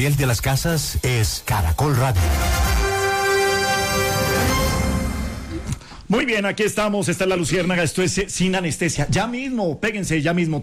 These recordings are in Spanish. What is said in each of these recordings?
Gabriel de las Casas es Caracol Radio. Muy bien, aquí estamos, esta es La Luciérnaga, esto es Sin Anestesia. Ya mismo, péguense ya mismo,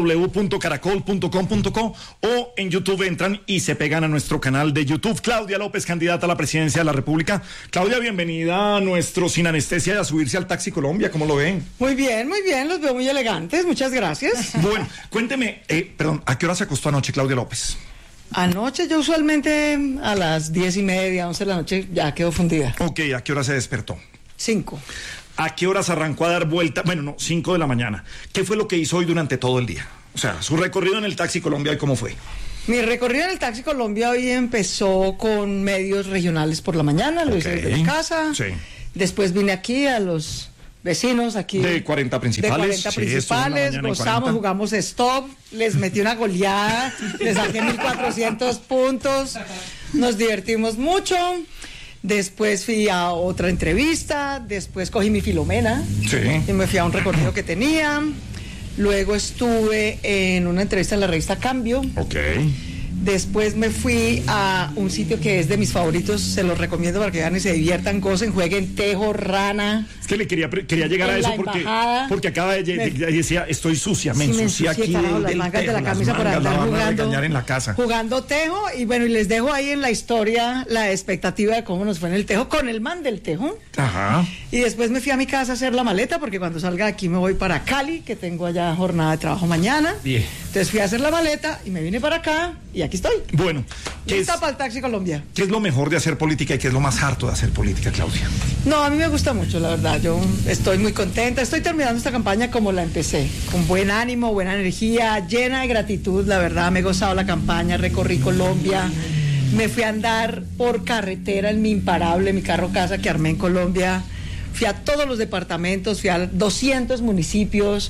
www.caracol.com.co o en YouTube entran y se pegan a nuestro canal de YouTube. Claudia López, candidata a la presidencia de la República. Claudia, bienvenida a nuestro Sin Anestesia y a subirse al Taxi Colombia, ¿cómo lo ven? Muy bien, los veo muy elegantes, muchas gracias. Bueno, cuénteme, ¿a qué hora se acostó anoche Claudia López? Anoche yo usualmente a las 10:30, 11 de la noche ya quedo fundida. Ok, ¿a qué hora se despertó? 5. ¿A qué horas arrancó a dar vuelta? Bueno, no, 5 de la mañana. ¿Qué fue lo que hizo hoy durante todo el día? O sea, su recorrido en el Taxi Colombia, ¿y cómo fue? Mi recorrido en el Taxi Colombia hoy empezó con medios regionales por la mañana, lo hice desde mi casa. Sí. Después vine aquí a los vecinos aquí. De 40 principales. De 40 principales, gozamos, jugamos stop, les metí una goleada, les saqué 1.400 puntos, nos divertimos mucho. Después fui a otra entrevista, después cogí mi Filomena, sí, y me fui a un recorrido que tenía. Luego estuve en una entrevista en la revista Cambio. Ok. Después me fui a un sitio que es de mis favoritos, se los recomiendo para que vean y se diviertan, gocen, jueguen tejo, rana. Es que le quería llegar a eso porque acaba de decía, estoy sucia, me ensucié aquí carajo, las mangas de la camisa por andar jugando en la casa. Jugando tejo, y bueno, y les dejo ahí en la historia la expectativa de cómo nos fue en el tejo con el man del tejo. Ajá. Y después me fui a mi casa a hacer la maleta porque cuando salga de aquí me voy para Cali, que tengo allá jornada de trabajo mañana. Bien. Entonces fui a hacer la maleta y me vine para acá y aquí estoy. Bueno, lista para el Taxi Colombia. ¿Qué es lo mejor de hacer política y qué es lo más harto de hacer política, Claudia? No, a mí me gusta mucho, la verdad. Yo estoy muy contenta. Estoy terminando esta campaña como la empecé, con buen ánimo, buena energía, llena de gratitud. La verdad, me he gozado la campaña, recorrí Colombia, me fui a andar por carretera en mi imparable, mi carro casa que armé en Colombia. Fui a todos los departamentos, fui a 200 municipios,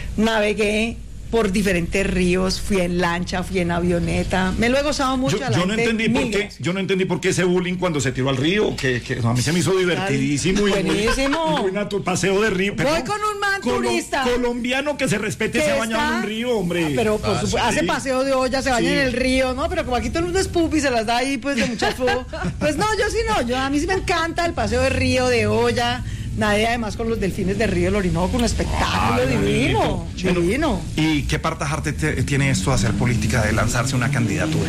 navegué por diferentes ríos, fui en lancha, fui en avioneta, me lo he gozado mucho. Yo no entendí por qué ese bullying cuando se tiró al río, que a mí se me hizo divertidísimo. Buenísimo. Paseo de río. Voy con un man turista. Colombiano que se respete, se baña en un río, hombre. Pero por supuesto, hace paseo de olla, se baña en el río, ¿no? Pero como aquí todo el mundo es pupi, se las da ahí pues de muchacho. Pues no, yo sí no, a mí sí me encanta el paseo de río, de olla. Nadie, además con los delfines de Río del Orinoco, un espectáculo divino. ¿Y qué partajarte tiene esto de hacer política, de lanzarse una candidatura?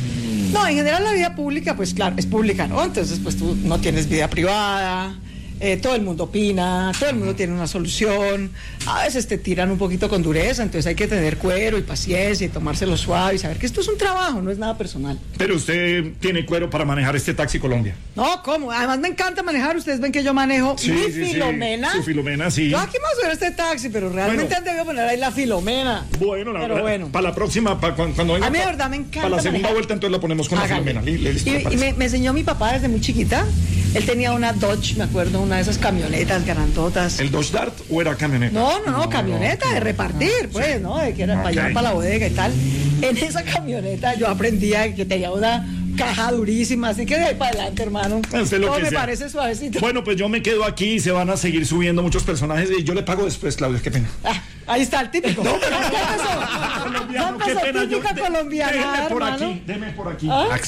No, en general la vida pública, pues claro, es pública, ¿no? Entonces, pues tú no tienes vida privada, todo el mundo opina, todo el mundo tiene una solución, a veces te tiran un poquito con dureza, entonces hay que tener cuero y paciencia y tomárselo suave y saber que esto es un trabajo, no es nada personal. Pero usted tiene cuero para manejar este Taxi Colombia. No, ¿cómo? Además me encanta manejar, ustedes ven que yo manejo mi Filomena. Su Filomena, sí. Yo aquí me voy a subir a este taxi, pero realmente han debido poner ahí la Filomena. Bueno, para la próxima, cuando venga. A mí de verdad me encanta para la segunda manejar. Vuelta, entonces la ponemos con la Filomena. Y me enseñó mi papá desde muy chiquita. Él tenía una Dodge, me acuerdo, una de esas camionetas grandotas. ¿El Dodge Dart o era camioneta? No, camioneta de repartir, pues, ¿no? De que era para llevar para la bodega y tal. En esa camioneta yo aprendía que tenía una caja durísima, así que de ahí para adelante, hermano. Todo me parece suavecito. Bueno, pues yo me quedo aquí y se van a seguir subiendo muchos personajes y yo le pago después, Claudia, qué pena. Ahí está el típico. No, pero ¿Qué pasó? Colombiano, qué pena. Típica colombiana, Deme por aquí.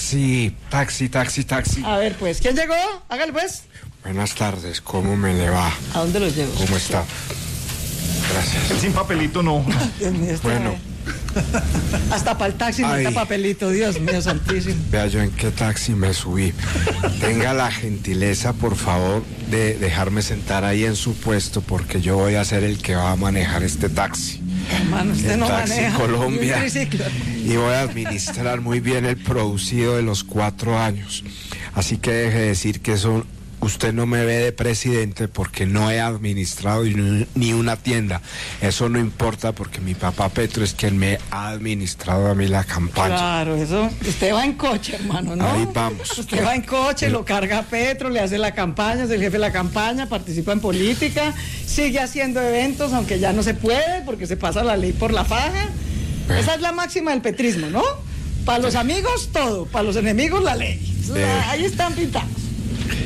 Taxi. A ver, pues, ¿quién llegó? Hágale, pues. Buenas tardes, ¿cómo me le va? ¿A dónde los llevo? ¿Cómo está? Gracias. El sin papelito no. Dios mío, Bueno. Hasta para el taxi necesita papelito, Dios mío santísimo. Vea yo en qué taxi me subí. Tenga la gentileza, por favor, de dejarme sentar ahí en su puesto, porque yo voy a ser el que va a manejar este taxi. Hermano, usted no Taxi maneja Colombia. Y voy a administrar muy bien el producido de los 4 años. Así que deje de decir que eso usted no me ve de presidente porque no he administrado ni una tienda. Eso no importa porque mi papá Petro es quien me ha administrado a mí la campaña. Claro, eso. Usted va en coche, hermano, ¿no? Ahí vamos. Usted va en coche, lo carga Petro, le hace la campaña, es el jefe de la campaña, participa en política, sigue haciendo eventos, aunque ya no se puede porque se pasa la ley por la faja. Esa es la máxima del petrismo, ¿no? Para los amigos, todo. Para los enemigos, la ley. Ahí están pintados.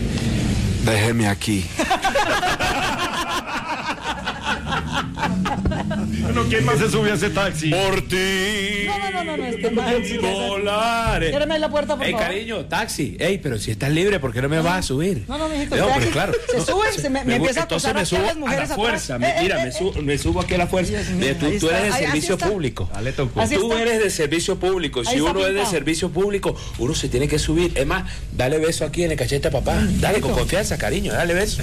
Déjeme aquí. Bueno, ¿quién más se subió a ese taxi? Por ti. No, este man. Dólares. Cierrame ahí la puerta, por favor. Cariño, taxi. Pero si estás libre, ¿por qué no me vas a subir? No, mijito, pero aquí. claro. Se sube, me empieza a acosar aquí a las mujeres a la fuerza. atrás. Me subo aquí a la fuerza. Mío, Tú eres de servicio público. Tú eres de servicio público. Si uno es de servicio público, uno se tiene que subir. Es más, dale beso aquí en el cachete a papá. Dale con confianza, cariño. Dale beso.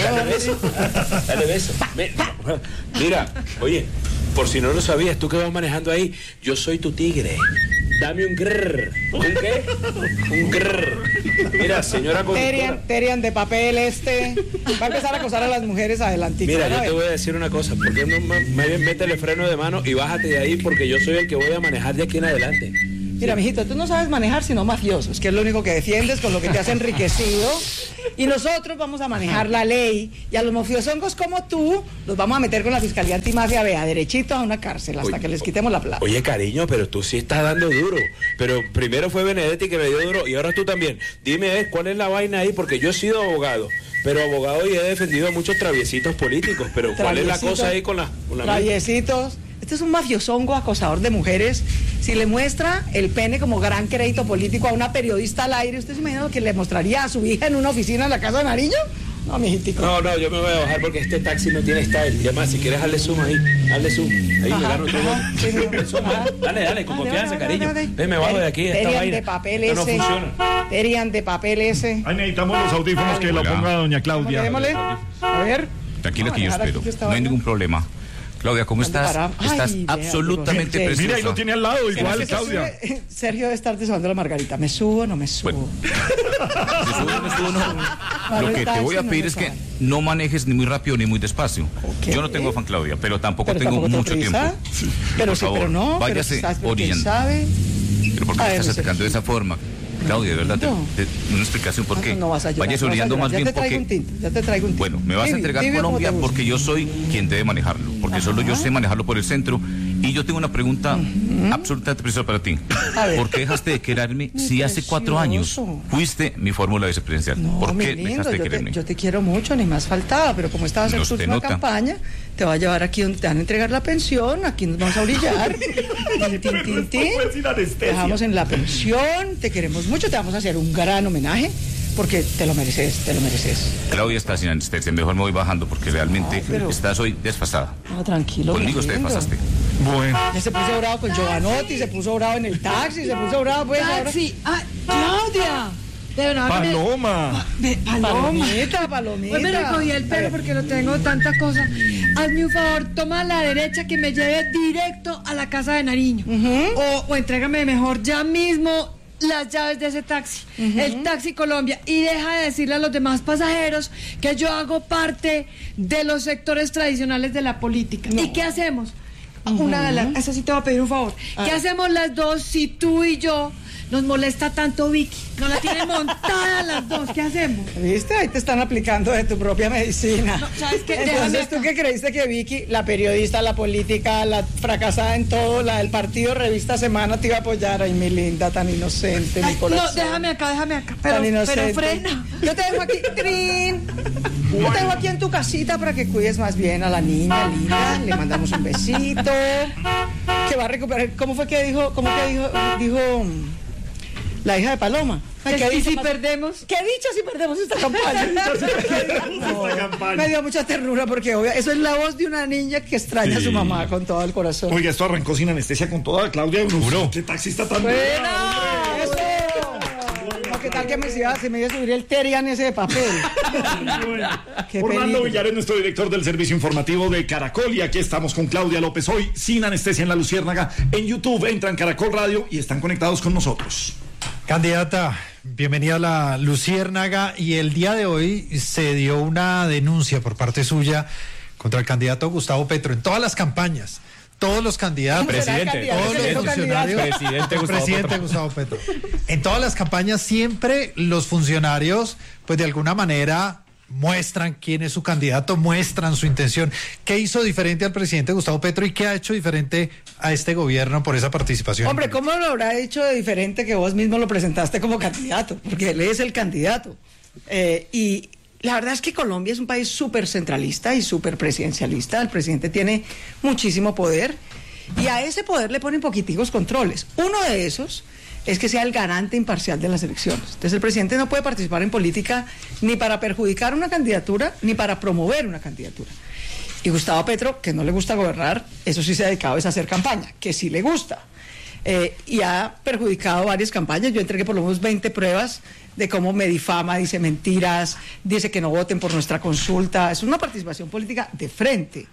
Dale beso. Mira, oye, por si no lo sabías, tú que vas manejando ahí, yo soy tu tigre. Dame un grrr. ¿Un qué? Un grrr. Mira, señora conductora. Terian de papel va a empezar a acosar a las mujeres adelantico. Mira, yo te voy a decir una cosa. ¿Por qué no más bien métele freno de mano y bájate de ahí? Porque yo soy el que voy a manejar de aquí en adelante. Mira, mijito, tú no sabes manejar sino mafiosos, que es lo único que defiendes, con lo que te has enriquecido. Y nosotros vamos a manejar la ley. Y a los mafiosongos como tú, los vamos a meter con la Fiscalía Antimafia, derechito a una cárcel, hasta que les quitemos la plata. Oye, cariño, pero tú sí estás dando duro. Pero primero fue Benedetti que me dio duro y ahora tú también. Dime, ¿cuál es la vaina ahí? Porque yo he sido abogado. Pero abogado y he defendido a muchos traviesitos políticos. Pero ¿cuál es la cosa ahí con la traviesitos? Este es un mafiosongo acosador de mujeres. Si le muestra el pene como gran crédito político a una periodista al aire, ¿usted se imagina lo que le mostraría a su hija en una oficina en la Casa de Nariño? No, mijitico. No, yo me voy a bajar porque este taxi no tiene style. Y además, si quieres, hazle zoom ahí. Hazle zoom. Ahí me gano todo. Dale, con confianza, cariño. Ven, me bajo de aquí. Terian de papel ese. No funciona. Terian de papel ese. Ay, necesitamos los audífonos que lo ponga doña Claudia. Démosle. A ver. Tranquila que yo espero. No hay ningún problema. Claudia, ¿cómo estás? Estás absolutamente preciosa. Mira, ahí lo tiene al lado, igual, Claudia. Sergio debe estar desahogando la margarita. ¿Me subo o no me subo? Bueno, me subo, no. Lo que te voy a pedir es que no manejes ni muy rápido ni muy despacio. Okay. Yo no tengo afán, Claudia, pero tampoco tengo mucho tiempo. Sí. Pero por favor, pero no. váyase orillando. ¿Pero por qué me estás acercando de esa forma? Claudia, de verdad, una explicación por qué. No vas a llorar, vayas orillando más bien porque... Ya te traigo un tinto. Bueno, me vas a entregar Colombia porque yo soy quien debe manejarlo. Porque solo yo sé manejarlo por el centro. Y yo tengo una pregunta absolutamente precisa para ti. ¿Por qué dejaste de quererme si hace 4 años fuiste mi fórmula vicepresidencial? No, ¿Por qué dejaste de quererme? Yo te quiero mucho, ni más faltaba, pero como estabas en tu última campaña, te va a llevar aquí donde te van a entregar la pensión, aquí nos vamos a orillar. Te dejamos en la pensión, te queremos mucho, te vamos a hacer un gran homenaje. Porque te lo mereces. Claudia está sin anestesia, mejor me voy bajando porque realmente estás hoy desfasada. No, tranquilo. Conmigo te desfasaste. Bueno. Ya se puso bravo con Giovanotti, se puso bravo en el taxi, se puso bravo pues taxi. Claudia. Paloma. Palomita. Pues me recogí el pelo porque no tengo tanta cosa. Hazme un favor, toma a la derecha que me lleve directo a la Casa de Nariño. O entrégame mejor ya mismo las llaves de ese taxi, el Taxi Colombia, y deja de decirle a los demás pasajeros que yo hago parte de los sectores tradicionales de la política. ¿Y qué hacemos? Esa sí te voy a pedir un favor. ¿Qué hacemos las dos si tú y yo nos molesta tanto Vicky? Nos la tienen montada las dos. ¿Qué hacemos? ¿Viste? Ahí te están aplicando de tu propia medicina. No, ¿sabes qué? Entonces, ¿tú qué creíste que Vicky, la periodista, la política, la fracasada en todo, la del partido Revista Semana, te iba a apoyar? Ay, mi linda, tan inocente, mi corazón. No, déjame acá. Tan inocente. Pero frena. Yo te dejo aquí, Trin. Yo te dejo aquí en tu casita para que cuides más bien a la niña linda. Le mandamos un besito. Que va a recuperar. ¿Cómo fue que dijo? Dijo la hija de Paloma. ¿Y si perdemos? ¿Qué dicho si perdemos esta campaña? Me dio mucha ternura porque eso es la voz de una niña que extraña a su mamá con todo el corazón. Oiga, esto arrancó sin anestesia con toda Claudia. ¿Qué taxista tan bueno? ¿Qué tal que se me iba a subir el Terian ese de papel? Orlando Villar es nuestro director del servicio informativo de Caracol y aquí estamos con Claudia López hoy sin anestesia en la Luciérnaga. En YouTube entran Caracol Radio y están conectados con nosotros. Candidata, bienvenida a la Luciérnaga, y el día de hoy se dio una denuncia por parte suya contra el candidato Gustavo Petro en todas las campañas. Todos los candidatos, todos los funcionarios, presidente Gustavo Petro. En todas las campañas siempre los funcionarios, pues de alguna manera muestran quién es su candidato, muestran su intención. ¿Qué hizo diferente al presidente Gustavo Petro y qué ha hecho diferente a este gobierno por esa participación? Hombre, ¿cómo lo habrá hecho de diferente que vos mismo lo presentaste como candidato? Porque él es el candidato. Y la verdad es que Colombia es un país súper centralista y súper presidencialista. El presidente tiene muchísimo poder y a ese poder le ponen poquiticos controles. Uno de esos es que sea el garante imparcial de las elecciones. Entonces el presidente no puede participar en política ni para perjudicar una candidatura ni para promover una candidatura. Y Gustavo Petro, que no le gusta gobernar, eso sí se ha dedicado es a hacer campaña, que sí le gusta. Y ha perjudicado varias campañas. Yo entregué por lo menos 20 pruebas de cómo me difama, dice mentiras, dice que no voten por nuestra consulta. Es una participación política de frente.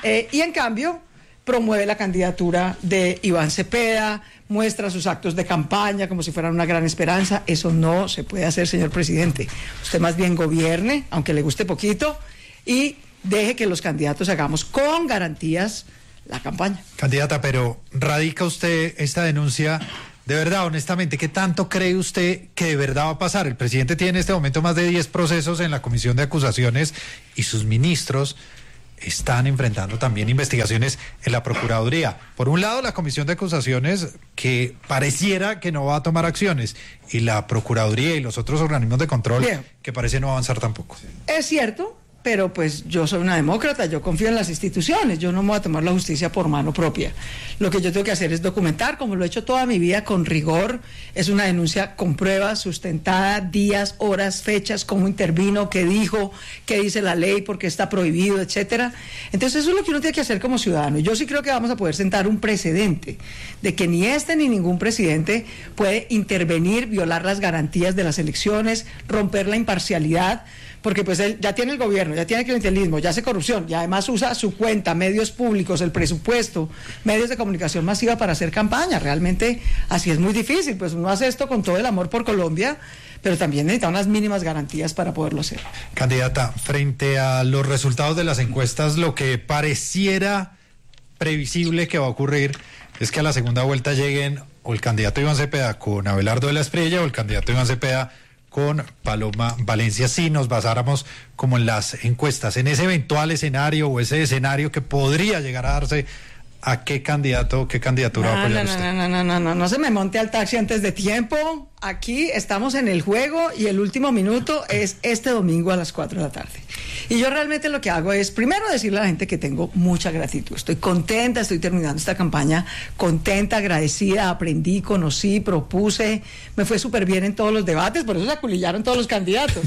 Y en cambio promueve la candidatura de Iván Cepeda, muestra sus actos de campaña como si fueran una gran esperanza. Eso no se puede hacer, señor presidente. Usted más bien gobierne, aunque le guste poquito, y deje que los candidatos hagamos con garantías la campaña. Candidata, pero ¿radica usted esta denuncia de verdad, honestamente? ¿Qué tanto cree usted que de verdad va a pasar? El presidente tiene en este momento más de 10 procesos en la Comisión de Acusaciones y sus ministros están enfrentando también investigaciones en la Procuraduría. Por un lado, la Comisión de Acusaciones, que pareciera que no va a tomar acciones, y la Procuraduría y los otros organismos de control, bien, que parece no avanzar tampoco. Es cierto, pero pues yo soy una demócrata, yo confío en las instituciones, yo no me voy a tomar la justicia por mano propia. Lo que yo tengo que hacer es documentar, como lo he hecho toda mi vida, con rigor. Es una denuncia con pruebas, sustentada, días, horas, fechas, cómo intervino, qué dijo, qué dice la ley, por qué está prohibido, etcétera. Entonces eso es lo que uno tiene que hacer como ciudadano. Yo sí creo que vamos a poder sentar un precedente de que ni este ni ningún presidente puede intervenir, violar las garantías de las elecciones, romper la imparcialidad, porque pues él ya tiene el gobierno, ya tiene el clientelismo, ya hace corrupción, y además usa su cuenta, medios públicos, el presupuesto, medios de comunicación masiva para hacer campaña. Realmente así es muy difícil, pues uno hace esto con todo el amor por Colombia, pero también necesita unas mínimas garantías para poderlo hacer. Candidata, frente a los resultados de las encuestas, lo que pareciera previsible que va a ocurrir es que a la segunda vuelta lleguen o el candidato Iván Cepeda con Abelardo de la Espriella o el candidato Iván Cepeda con Paloma Valencia, si nos basáramos como en las encuestas, en ese eventual escenario o ese escenario que podría llegar a darse, ¿a qué candidatura va a apoyar usted? No se me monte al taxi antes de tiempo. Aquí estamos en el juego y el último minuto es este domingo a las 4 de la tarde. Y yo realmente lo que hago es, primero, decirle a la gente que tengo mucha gratitud. Estoy contenta, estoy terminando esta campaña contenta, agradecida, aprendí, conocí, propuse, me fue súper bien en todos los debates, por eso se aculillaron todos los candidatos,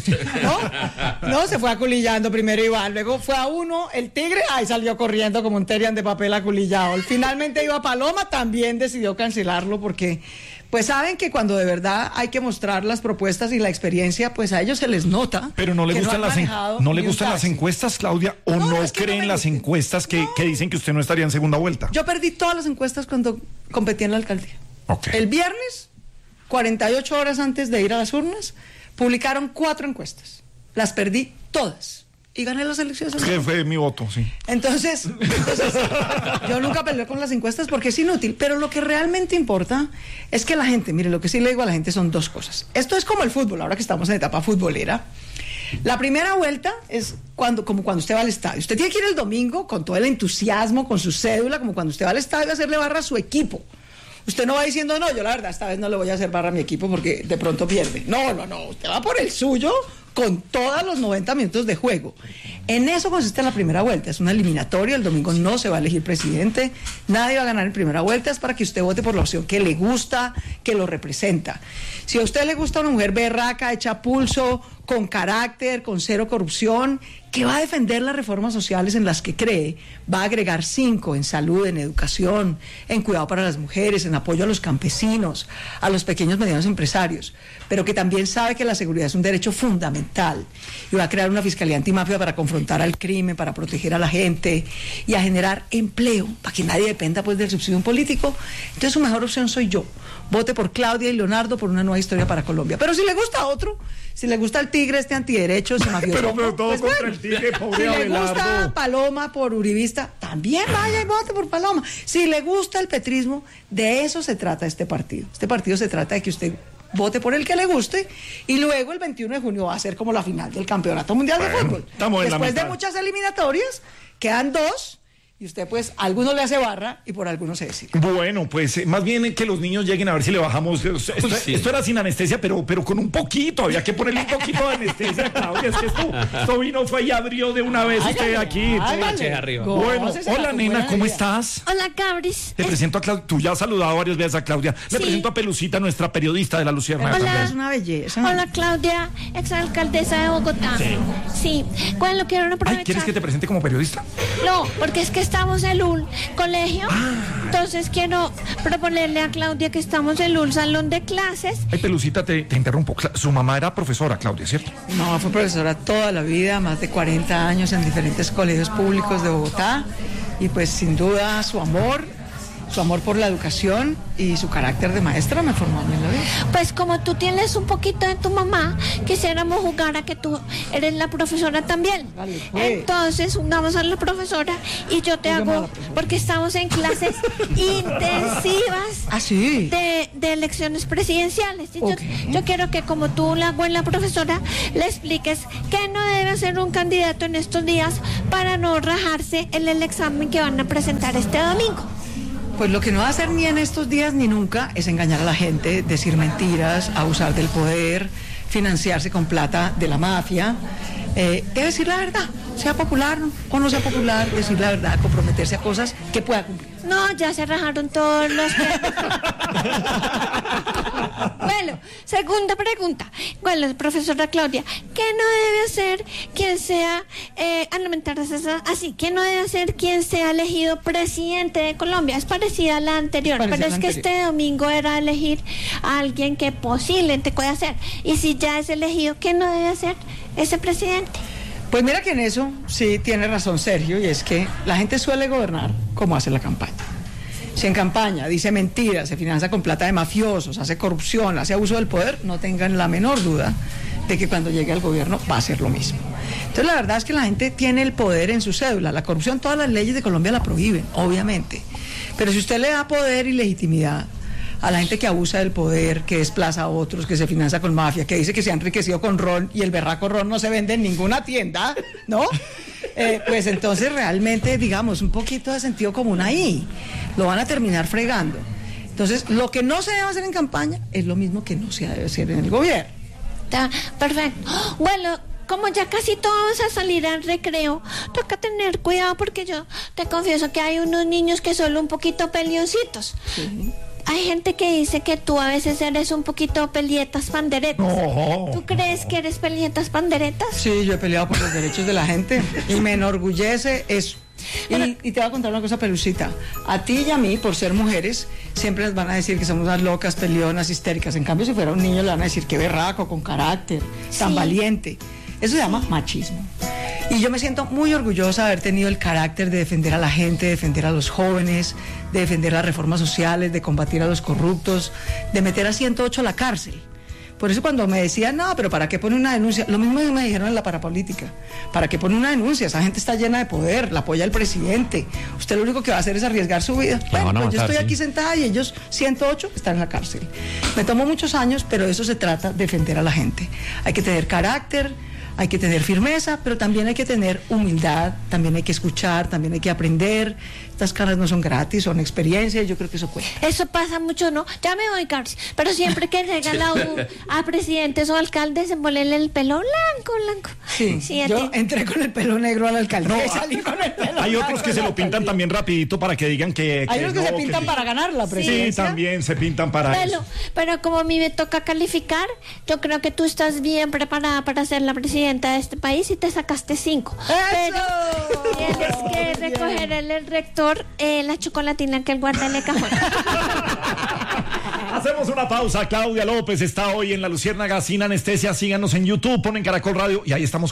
¿no? Se fue aculillando primero Iván, luego fue a uno, el tigre, ahí salió corriendo como un terian de papel aculillado. Finalmente iba Paloma, también decidió cancelarlo porque pues saben que cuando de verdad hay que mostrar las propuestas y la experiencia, pues a ellos se les nota. Pero no le gustan las encuestas, Claudia, o no creen las encuestas que dicen que usted no estaría en segunda vuelta. Yo perdí todas las encuestas cuando competí en la alcaldía. Okay. El viernes, 48 horas antes de ir a las urnas, publicaron 4 encuestas. Las perdí todas. Y gané las elecciones. Que fue mi voto, sí. Entonces, yo nunca peleé con las encuestas porque es inútil, pero lo que realmente importa es que la gente, mire, lo que sí le digo a la gente son 2 cosas. Esto es como el fútbol, ahora que estamos en etapa futbolera. La primera vuelta es como cuando usted va al estadio. Usted tiene que ir el domingo con todo el entusiasmo, con su cédula, como cuando usted va al estadio a hacerle barra a su equipo. Usted no va diciendo, no, yo la verdad esta vez no le voy a hacer barra a mi equipo porque de pronto pierde. No, usted va por el suyo con todos los 90 minutos de juego. En eso consiste la primera vuelta, es una eliminatoria, el domingo no se va a elegir presidente, nadie va a ganar en primera vuelta, es para que usted vote por la opción que le gusta, que lo representa. Si a usted le gusta una mujer berraca, hecha pulso, con carácter, con cero corrupción, que va a defender las reformas sociales en las que cree, va a agregar 5 en salud, en educación, en cuidado para las mujeres, en apoyo a los campesinos, a los pequeños y medianos empresarios, pero que también sabe que la seguridad es un derecho fundamental y va a crear una fiscalía antimafia para confrontar al crimen, para proteger a la gente y a generar empleo, para que nadie dependa pues del subsidio político. Entonces su mejor opción soy yo. Vote por Claudia y Leonardo por una nueva historia para Colombia. Pero si le gusta otro, si le gusta el tigre este antiderechos y mafioso, pero todo pues contra el tigre, pobre si Abelardo. Le gusta Paloma por uribista, también vaya y vote por Paloma. Si le gusta el petrismo, de eso se trata este partido. Este partido se trata de que usted vote por el que le guste y luego el 21 de junio va a ser como la final del Campeonato Mundial de Fútbol. Después de muchas eliminatorias, quedan 2 Y usted, pues, a alguno le hace barra y por alguno se decide. Bueno, pues más bien que los niños lleguen a ver si le bajamos. Esto era sin anestesia, pero con un poquito. Había que ponerle un poquito de anestesia, Claudia. Es que esto vino, fue y abrió de una vez usted aquí. Bueno, hola, nena, ¿cómo estás? Hola, Cabris. Te presento a Claudia. Tú ya has saludado varias veces a Claudia. Le presento a Pelucita, nuestra periodista de La Luciérnaga. Hola. Es una belleza. Hola, Claudia, exalcaldesa de Bogotá. Sí. ¿Cuál lo quiero aprovechar? Ay, ¿quieres que te presente como periodista? No, porque es que estamos en un colegio, entonces quiero proponerle a Claudia que estamos en un salón de clases. Ay, Pelucita, te interrumpo. Su mamá era profesora, Claudia, ¿cierto? Mi mamá fue profesora toda la vida, más de 40 años en diferentes colegios públicos de Bogotá, y pues sin duda su amor por la educación y su carácter de maestra me formó a mí en la vida. Pues como tú tienes un poquito de tu mamá, quisiéramos jugar a que tú eres la profesora también. Vale, pues. Entonces jugamos a la profesora y yo te hago, porque estamos en clases intensivas de elecciones presidenciales. Y yo quiero que como tú, la buena profesora, le expliques qué no debe hacer un candidato en estos días para no rajarse en el examen que van a presentar este domingo. Pues lo que no va a hacer ni en estos días ni nunca es engañar a la gente, decir mentiras, abusar del poder, financiarse con plata de la mafia. Debe decir la verdad, sea popular o no sea popular, decir la verdad, comprometerse a cosas que pueda cumplir. No, ya se rajaron todos los... Bueno, segunda pregunta. Bueno, profesora Claudia, ¿qué no debe hacer quien sea, ¿qué no debe hacer quien sea elegido presidente de Colombia? Es parecida a la anterior, pero es que este domingo era elegir a alguien que posiblemente pueda hacer. Y si ya es elegido, ¿qué no debe hacer ese presidente? Pues mira que en eso sí tiene razón Sergio, y es que la gente suele gobernar como hace la campaña. Si en campaña dice mentiras, se financia con plata de mafiosos, hace corrupción, hace abuso del poder, no tengan la menor duda de que cuando llegue al gobierno va a ser lo mismo. Entonces la verdad es que la gente tiene el poder en su cédula. La corrupción, todas las leyes de Colombia la prohíben, obviamente. Pero si usted le da poder y legitimidad a la gente que abusa del poder, que desplaza a otros, que se financia con mafia, que dice que se ha enriquecido con ron y el berraco ron no se vende en ninguna tienda, ¿no? Pues entonces realmente, digamos, un poquito de sentido común ahí. Lo van a terminar fregando. Entonces, lo que no se debe hacer en campaña es lo mismo que no se debe hacer en el gobierno. Está perfecto. Bueno, como ya casi todos vamos a salir al recreo, toca tener cuidado porque yo te confieso que hay unos niños que son un poquito pelioncitos. Sí. Hay gente que dice que tú a veces eres un poquito pelietas panderetas. No. ¿Tú crees que eres pelietas panderetas? Sí, yo he peleado por los derechos de la gente y me enorgullece eso. Y te voy a contar una cosa, Pelucita. A ti y a mí, por ser mujeres, siempre les van a decir que somos unas locas, peleonas, histéricas. En cambio, si fuera un niño, le van a decir que berraco, con carácter, tan valiente. Eso se llama machismo. Y yo me siento muy orgullosa de haber tenido el carácter de defender a la gente, de defender a los jóvenes, de defender las reformas sociales, de combatir a los corruptos, de meter a 108 a la cárcel. Por eso cuando me decían, no, pero ¿para qué pone una denuncia? Lo mismo me dijeron en la parapolítica. ¿Para qué pone una denuncia? Esa gente está llena de poder, la apoya el presidente. Usted lo único que va a hacer es arriesgar su vida. Bueno, pues yo estoy aquí sentada y ellos, 108, están en la cárcel. Me tomó muchos años, pero de eso se trata, defender a la gente. Hay que tener carácter, hay que tener firmeza, pero también hay que tener humildad, también hay que escuchar, también hay que aprender. Estas caras no son gratis, son experiencias, yo creo que eso cuenta. Eso pasa mucho, ¿no? Ya me voy, Carlos, pero siempre que regala a presidentes o alcaldes, envolverle el pelo blanco. Sí, yo entré con el pelo negro al alcalde y salí con el pelo hay blanco. otros que se lo pintan también rapidito para que digan que hay unos que se pintan para ganar la presidencia. Sí, también se pintan para eso. Pero como a mí me toca calificar, yo creo que tú estás bien preparada para ser la presidenta de este país y te sacaste 5. Pero tienes que recoger el rector la chocolatina que él guarda en el cajón. Hacemos una pausa. Claudia López está hoy en La Luciérnaga sin anestesia. Síganos en YouTube, ponen Caracol Radio y ahí estamos